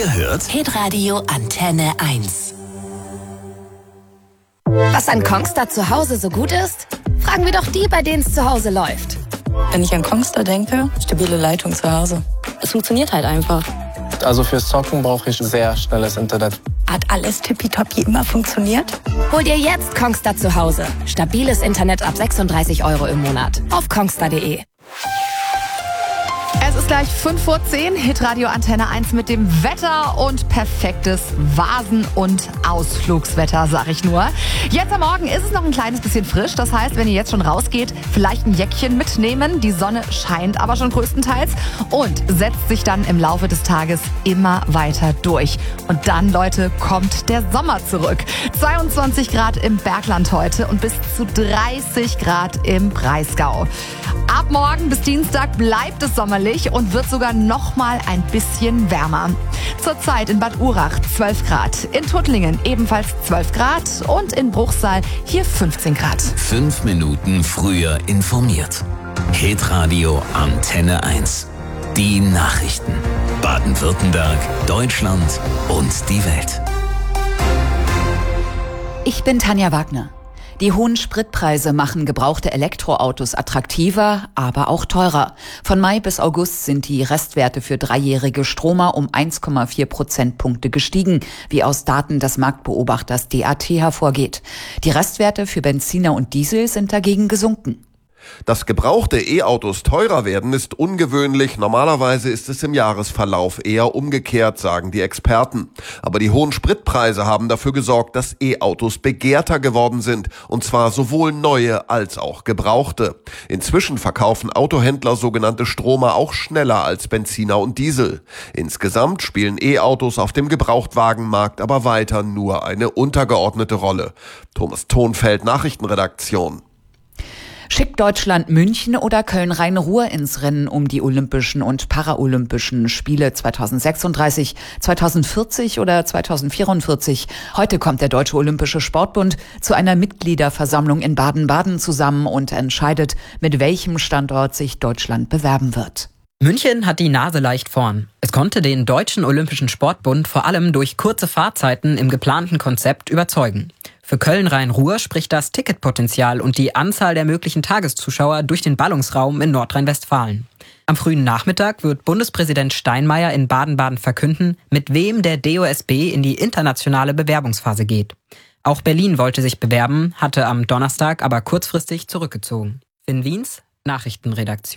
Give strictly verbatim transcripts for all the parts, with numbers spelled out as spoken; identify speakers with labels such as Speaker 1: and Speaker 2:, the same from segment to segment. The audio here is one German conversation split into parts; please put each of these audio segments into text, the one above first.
Speaker 1: Ihr hört
Speaker 2: Hitradio Antenne eins.
Speaker 3: Was an Kongstar zu Hause so gut ist? Fragen wir doch die, bei denen es zu Hause läuft.
Speaker 4: Wenn ich an Kongstar denke, stabile Leitung zu Hause. Es funktioniert halt einfach.
Speaker 5: Also fürs Zocken brauche ich sehr schnelles Internet.
Speaker 4: Hat alles tippitoppi immer funktioniert?
Speaker 3: Hol dir jetzt Kongstar zu Hause. Stabiles Internet ab sechsunddreißig Euro im Monat. Auf kongstar punkt de.
Speaker 6: Es ist gleich fünf vor zehn, Hitradio Antenne eins mit dem Wetter und perfektes Vasen- und Ausflugswetter, sag ich nur. Jetzt am Morgen ist es noch ein kleines bisschen frisch. Das heißt, wenn ihr jetzt schon rausgeht, vielleicht ein Jäckchen mitnehmen. Die Sonne scheint aber schon größtenteils und setzt sich dann im Laufe des Tages immer weiter durch. Und dann, Leute, kommt der Sommer zurück. zweiundzwanzig Grad im Bergland heute und bis zu dreißig Grad im Breisgau. Ab morgen bis Dienstag bleibt es sommerlich und wird sogar noch mal ein bisschen wärmer. Zurzeit in Bad Urach zwölf Grad, in Tuttlingen ebenfalls zwölf Grad und in Bruchsal hier fünfzehn Grad.
Speaker 1: Fünf Minuten früher informiert. Hitradio Antenne eins. Die Nachrichten. Baden-Württemberg, Deutschland und die Welt.
Speaker 7: Ich bin Tanja Wagner. Die hohen Spritpreise machen gebrauchte Elektroautos attraktiver, aber auch teurer. Von Mai bis August sind die Restwerte für dreijährige Stromer um eins Komma vier Prozentpunkte gestiegen, wie aus Daten des Marktbeobachters D A T hervorgeht. Die Restwerte für Benziner und Diesel sind dagegen gesunken.
Speaker 8: Dass gebrauchte E-Autos teurer werden, ist ungewöhnlich. Normalerweise ist es im Jahresverlauf eher umgekehrt, sagen die Experten. Aber die hohen Spritpreise haben dafür gesorgt, dass E-Autos begehrter geworden sind. Und zwar sowohl neue als auch gebrauchte. Inzwischen verkaufen Autohändler sogenannte Stromer auch schneller als Benziner und Diesel. Insgesamt spielen E-Autos auf dem Gebrauchtwagenmarkt aber weiter nur eine untergeordnete Rolle. Thomas Thonfeld, Nachrichtenredaktion.
Speaker 7: Schickt Deutschland München oder Köln-Rhein-Ruhr ins Rennen um die Olympischen und Paralympischen Spiele zweitausendsechsunddreißig, zweitausendvierzig oder zweitausendvierundvierzig? Heute kommt der Deutsche Olympische Sportbund zu einer Mitgliederversammlung in Baden-Baden zusammen und entscheidet, mit welchem Standort sich Deutschland bewerben wird.
Speaker 9: München hat die Nase leicht vorn. Es konnte den Deutschen Olympischen Sportbund vor allem durch kurze Fahrzeiten im geplanten Konzept überzeugen. Für Köln-Rhein-Ruhr spricht das Ticketpotenzial und die Anzahl der möglichen Tageszuschauer durch den Ballungsraum in Nordrhein-Westfalen. Am frühen Nachmittag wird Bundespräsident Steinmeier in Baden-Baden verkünden, mit wem der D O S B in die internationale Bewerbungsphase geht. Auch Berlin wollte sich bewerben, hatte am Donnerstag aber kurzfristig zurückgezogen. Finn Wiens, Nachrichtenredaktion.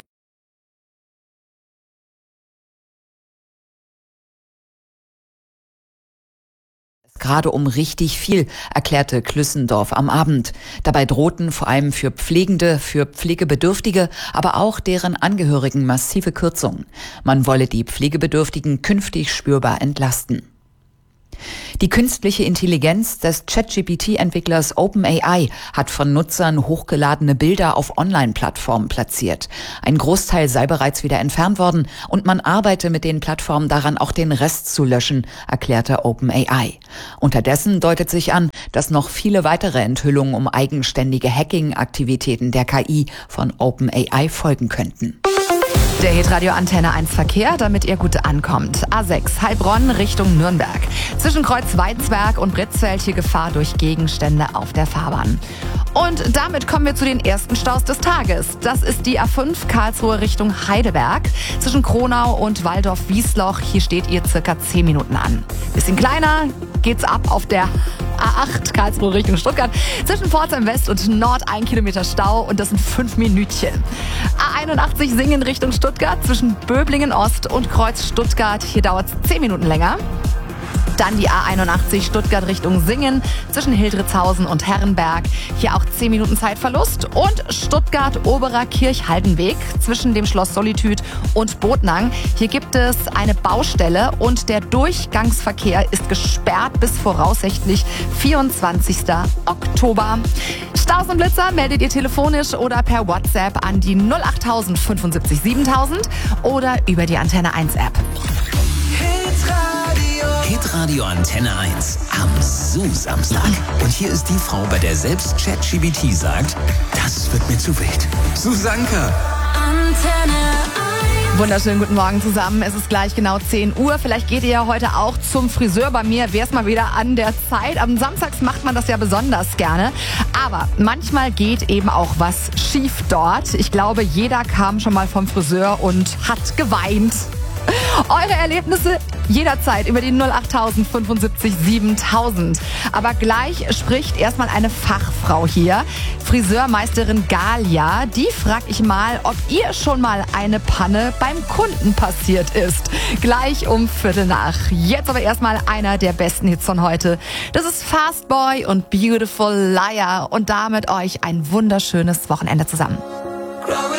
Speaker 7: Gerade um richtig viel, erklärte Klüssendorf am Abend. Dabei drohten vor allem für Pflegende, für Pflegebedürftige, aber auch deren Angehörigen massive Kürzungen. Man wolle die Pflegebedürftigen künftig spürbar entlasten. Die künstliche Intelligenz des ChatGPT-Entwicklers OpenAI hat von Nutzern hochgeladene Bilder auf Online-Plattformen platziert. Ein Großteil sei bereits wieder entfernt worden und man arbeite mit den Plattformen daran, auch den Rest zu löschen, erklärte OpenAI. Unterdessen deutet sich an, dass noch viele weitere Enthüllungen um eigenständige Hacking-Aktivitäten der K I von OpenAI folgen könnten.
Speaker 6: Der Hitradio Antenne eins Verkehr, damit ihr gut ankommt. A sechs Heilbronn Richtung Nürnberg. Zwischen Kreuzweidsberg und Britzfeld hier Gefahr durch Gegenstände auf der Fahrbahn. Und damit kommen wir zu den ersten Staus des Tages. Das ist die A fünf Karlsruhe Richtung Heidelberg. Zwischen Kronau und Waldorf-Wiesloch. Hier steht ihr circa zehn Minuten an. Bisschen kleiner geht's ab auf der A acht Karlsruhe Richtung Stuttgart. Zwischen Pforzheim West und Nord ein Kilometer Stau und das sind fünf Minütchen. A einundachtzig Singen Richtung Stuttgart zwischen Böblingen Ost und Kreuz Stuttgart. Hier dauert es zehn Minuten länger. Dann die A einundachtzig Stuttgart Richtung Singen zwischen Hildritzhausen und Herrenberg. Hier auch zehn Minuten Zeitverlust. Und Stuttgart-Oberer Kirchhaldenweg zwischen dem Schloss Solitude und Botnang. Hier gibt es eine Baustelle und der Durchgangsverkehr ist gesperrt bis voraussichtlich vierundzwanzigsten Oktober. Staus und Blitzer meldet ihr telefonisch oder per WhatsApp an die null acht null fünf siebentausend oder über die Antenne eins App.
Speaker 1: Hitradio Antenne eins am Su-Samstag. Und hier ist die Frau, bei der selbst ChatGPT sagt, das wird mir zu wild. Susanka.
Speaker 2: Antenne eins.
Speaker 6: Wunderschönen guten Morgen zusammen. Es ist gleich genau zehn Uhr. Vielleicht geht ihr ja heute auch zum Friseur. Bei mir wäre es mal wieder an der Zeit. Am Samstags macht man das ja besonders gerne. Aber manchmal geht eben auch was schief dort. Ich glaube, jeder kam schon mal vom Friseur und hat geweint. Eure Erlebnisse jederzeit über die null acht fünfundsiebzig siebentausend. Aber gleich spricht erstmal eine Fachfrau hier, Friseurmeisterin Galia. Die frag ich mal, ob ihr schon mal eine Panne beim Kunden passiert ist. Gleich um Viertel nach. Jetzt aber erstmal einer der besten Hits von heute. Das ist Fast Boy und Beautiful Liar. Und damit euch ein wunderschönes Wochenende zusammen.